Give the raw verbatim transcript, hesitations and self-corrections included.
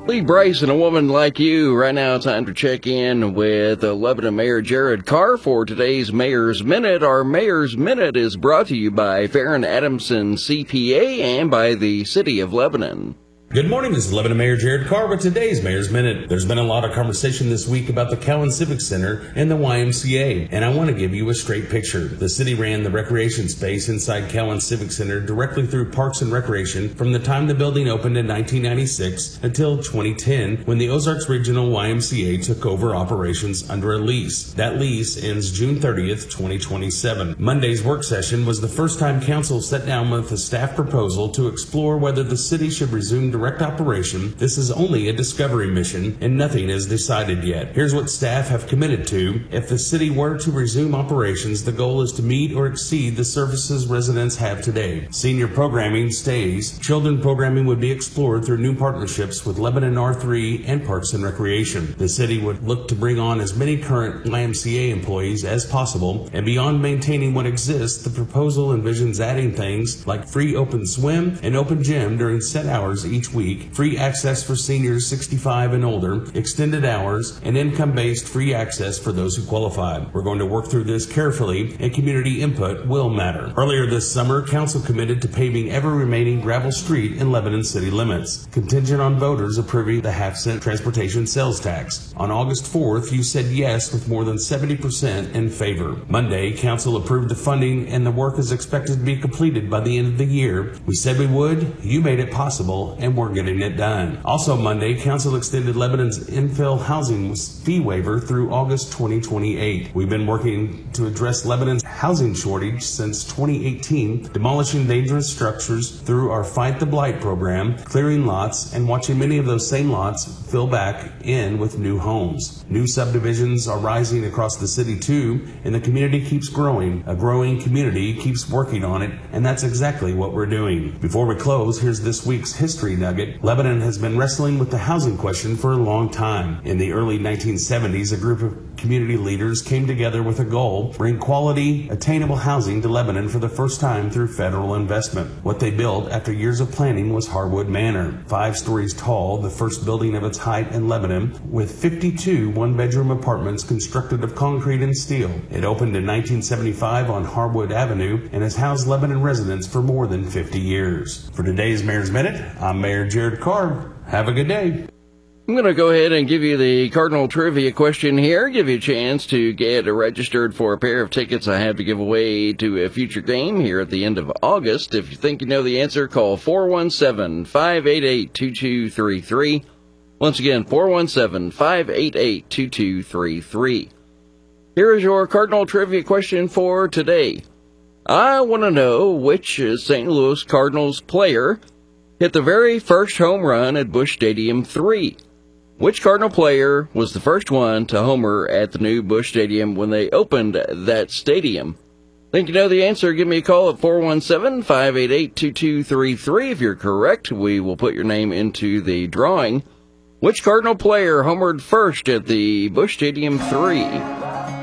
Lee Bryson, a woman like you. Right now, time to check in with uh, Lebanon Mayor Jared Carr for today's Mayor's Minute. Our Mayor's Minute is brought to you by Farron Adamson C P A and by the City of Lebanon. Good morning, this is Lebanon Mayor Jared Carr with today's Mayor's Minute. There's been a lot of conversation this week about the Cowan Civic Center and the Y M C A, and I want to give you a straight picture. The city ran the recreation space inside Cowan Civic Center directly through Parks and Recreation from the time the building opened in nineteen ninety-six until twenty ten, when the Ozarks Regional Y M C A took over operations under a lease. That lease ends June thirtieth, twenty twenty-seven. Monday's work session was the first time council sat down with a staff proposal to explore whether the city should resume direct operation. This is only a discovery mission and nothing is decided yet. Here's what staff have committed to. If the city were to resume operations, the goal is to meet or exceed the services residents have today. Senior programming stays. Children programming would be explored through new partnerships with Lebanon R three and Parks and Recreation. The city would look to bring on as many current Y M C A employees as possible, and beyond maintaining what exists, the proposal envisions adding things like free open swim and open gym during set hours each week, free access for seniors sixty-five and older, extended hours, and income-based free access for those who qualify. We're going to work through this carefully, and community input will matter. Earlier this summer, council committed to paving every remaining gravel street in Lebanon city limits, contingent on voters approving the half-cent transportation sales tax. On August fourth, you said yes with more than seventy percent in favor. Monday, council approved the funding, and the work is expected to be completed by the end of the year. We said we would, you made it possible, and we're getting it done. Also Monday, council extended Lebanon's infill housing fee waiver through August twenty twenty-eight. We've been working to address Lebanon's housing shortage since twenty eighteen, demolishing dangerous structures through our Fight the Blight program, clearing lots, and watching many of those same lots fill back in with new homes. New subdivisions are rising across the city too, and the community keeps growing. A growing community keeps working on it, and that's exactly what we're doing. Before we close, here's this week's history nugget. Lebanon has been wrestling with the housing question for a long time. In the early nineteen seventies, a group of community leaders came together with a goal: bring quality, attainable housing to Lebanon for the first time through federal investment. What they built after years of planning was Harwood Manor, five stories tall, the first building of its height in Lebanon, with fifty-two one-bedroom apartments constructed of concrete and steel. It opened in nineteen seventy-five on Harwood Avenue and has housed Lebanon residents for more than fifty years. For today's Mayor's Minute, I'm Mayor Jared Carr. Have a good day. I'm going to go ahead and give you the Cardinal Trivia question here, give you a chance to get registered for a pair of tickets I have to give away to a future game here at the end of August. If you think you know the answer, call four one seven, five eight eight, two two three three. Once again, four one seven, five eight eight, two two three three. Here is your Cardinal Trivia question for today. I want to know which Saint Louis Cardinals player hit the very first home run at Busch Stadium three. Which Cardinal player was the first one to homer at the new Busch Stadium when they opened that stadium? Think you know the answer? Give me a call at four one seven, five eight eight, two two three three. If you're correct, we will put your name into the drawing. Which Cardinal player homered first at the Busch Stadium three?